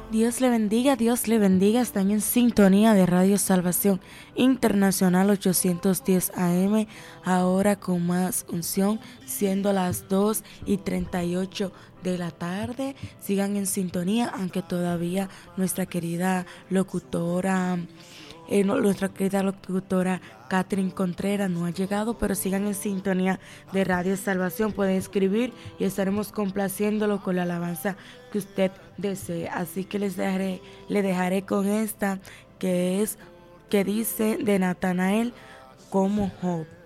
Dios le bendiga. Están en sintonía de Radio Salvación Internacional 810 AM, ahora con más unción, siendo las 2:38 de la tarde. Sigan en sintonía, aunque todavía nuestra querida locutora Catherine Contreras no ha llegado, pero sigan en sintonía de Radio Salvación. Pueden escribir y estaremos complaciéndolo con la alabanza que usted desee. Así que le dejaré con esta que dice de Natanael como Job.